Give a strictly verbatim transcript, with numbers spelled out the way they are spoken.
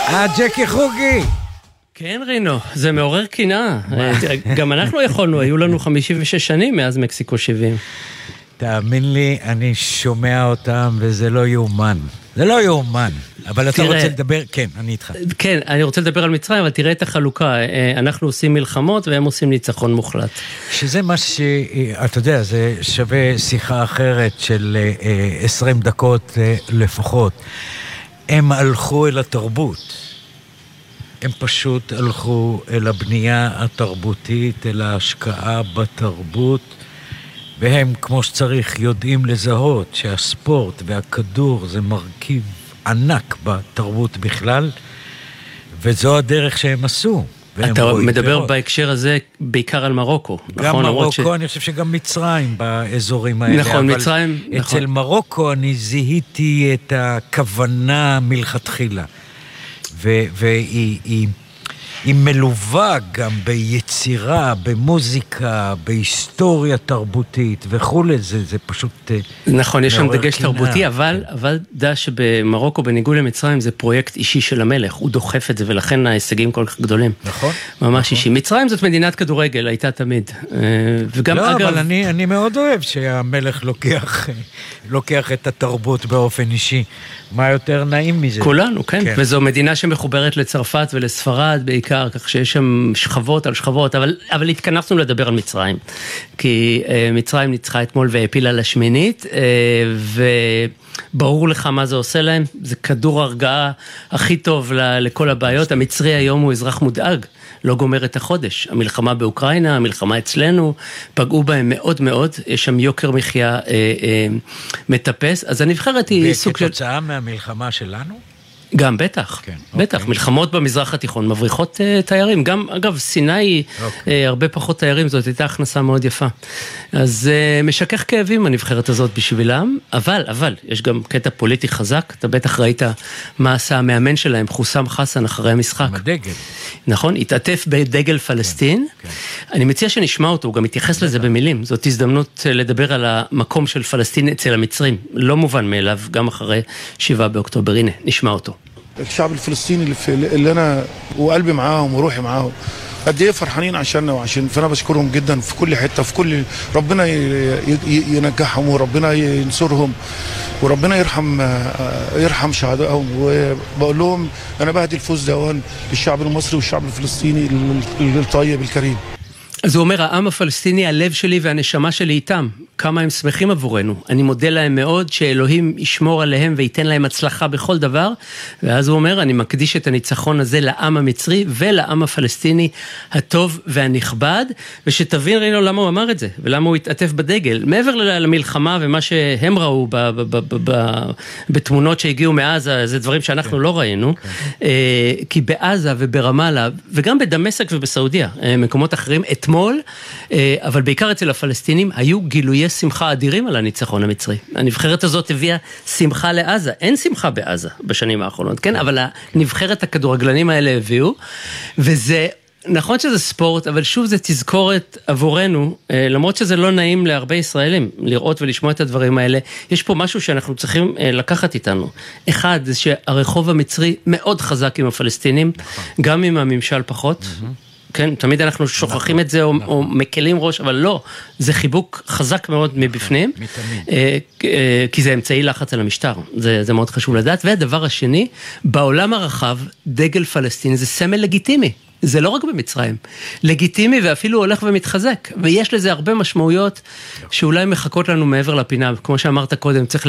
אה, ג'קי חוגי. כן, רינו, זה מעורר קנאה. גם אנחנו יכולנו, היו לנו חמישים ושש שנים מאז מקסיקו שבעים. תאמין לי, אני שומע אותם וזה לא יאומן. זה לא יאומן. אבל אתה רוצה לדבר, כן, אני איתך. כן, אני רוצה לדבר על מצרים, אבל תראה את החלוקה. אנחנו עושים מלחמות והם עושים ניצחון מוחלט. שזה מה ש... אתה יודע, זה שווה שיחה אחרת של עשרים דקות לפחות. הם הלכו אל התרבות. הם פשוט הלכו אל הבנייה התרבותית, אל ההשקעה בתרבות, והם, כמו שצריך, יודעים לזהות שהספורט והכדור זה מרכיב ענק בתרבות בכלל, וזו הדרך שהם עשו. אתה מדבר בהקשר הזה בעיקר על מרוקו. גם מרוקו, אני חושב שגם מצרים באזורים האלה. נכון, מצרים. אצל מרוקו אני זיהיתי את הכוונה מלכתחילה. והיא היא מלווה גם ביצירה, במוזיקה, בהיסטוריה תרבותית וכו'. זה, זה פשוט... נכון, יש שם דגש תרבותי, אבל, אבל דע שבמרוקו, בניגוד למצרים, זה פרויקט אישי של המלך. הוא דוחף את זה, ולכן ההישגים כל כך גדולים. נכון. ממש אישי. מצרים זאת מדינת כדורגל, הייתה תמיד. וגם, לא, אגב... אבל אני, אני מאוד אוהב שהמלך לוקח, לוקח את התרבות באופן אישי. מה יותר נעים מזה? כולנו, כן. כן. וזו מדינה שמחוברת לצרפת ולספרד בעיקר, כך שיש שם שכבות על שכבות, אבל, אבל התכנסנו לדבר על מצרים. כי אה, מצרים ניצחה אתמול והפילה לשמינית, אה, וברור לך מה זה עושה להם. זה כדור הרגעה הכי טוב ל, לכל הבעיות. המצרי היום הוא אזרח מודאג. לא גומר את החודש. המלחמה באוקראינה, המלחמה אצלנו, פגעו בהם מאוד מאוד, יש שם יוקר מחיה אה, אה, מטפס, אז הנבחרת היא סוג של... וכתוצאה מהמלחמה שלנו? גם, בטח, כן, בטח, אוקיי. מלחמות במזרח התיכון, מבריחות uh, תיירים, גם, אגב, סיני, אוקיי. uh, הרבה פחות תיירים, זאת הייתה הכנסה מאוד יפה. אז uh, משכך כאבים הנבחרת הזאת בשבילם, אבל, אבל, יש גם קטע פוליטי חזק, אתה בטח ראית מה עשה המאמן שלהם, חוסם חסן אחרי המשחק. עם הדגל. נכון, התעטף בדגל פלסטין, כן, כן. אני מציע שנשמע אותו, הוא גם מתייחס לזה במילים, זאת הזדמנות לדבר על המקום של פלסטין אצל המצרים, לא מובן מאליו, גם אחרי שבעה באוקטובר, הנה, נשמע אותו. الشعب الفلسطيني اللي, في اللي انا وقلبي معاهم وروحي معاهم قد ايه فرحانين عشاننا وعشان فانا بشكرهم جدا في كل حته في كل ربنا ينجحهم وربنا ينصرهم وربنا يرحم يرحم شهدائهم وبقول لهم انا بهدي الفوز ده للشعب المصري والشعب الفلسطيني الطيب الكريم. אז הוא אומר, העם הפלסטיני, הלב שלי והנשמה שלי איתם, כמה הם שמחים עבורנו. אני מודה להם מאוד שאלוהים ישמור עליהם וייתן להם הצלחה בכל דבר, ואז הוא אומר, אני מקדיש את הניצחון הזה לעם המצרי ולעם הפלסטיני הטוב והנכבד, ושתבין רינו למה הוא אמר את זה, ולמה הוא התעטף בדגל. מעבר למלחמה ומה שהם ראו ב- ב- ב- ב- בתמונות שהגיעו מעזה, זה דברים שאנחנו לא ראינו, כי בעזה וברמאללה, וגם בדמשק ובסעודיה, מקומות אחרים, אתמול, אבל בעיקר אצל הפלסטינים, היו גילויי שמחה אדירים על הניצחון המצרי. הנבחרת הזאת הביאה שמחה לעזה. אין שמחה בעזה בשנים האחרונות, כן? אבל הנבחרת הכדורגלנים האלה הביאו, וזה, נכון שזה ספורט, אבל שוב זה תזכורת עבורנו, למרות שזה לא נעים להרבה ישראלים, לראות ולשמוע את הדברים האלה, יש פה משהו שאנחנו צריכים לקחת איתנו. אחד, זה שהרחוב המצרי מאוד חזק עם הפלסטינים, גם עם הממשל פחות, כן, תמיד אנחנו שוכחים את זה או, או מקלים ראש, אבל לא, זה חיבוק חזק מאוד מבפנים, כי זה אמצעי לחץ על המשטר, זה, זה מאוד חשוב לדעת. והדבר השני, בעולם הרחב, דגל פלסטין זה סמל לגיטימי, זה לא רק במצרים, לגיטימי ואפילו הולך ומתחזק, ויש לזה הרבה משמעויות שאולי מחכות לנו מעבר לפינה, כמו שאמרת קודם, צריך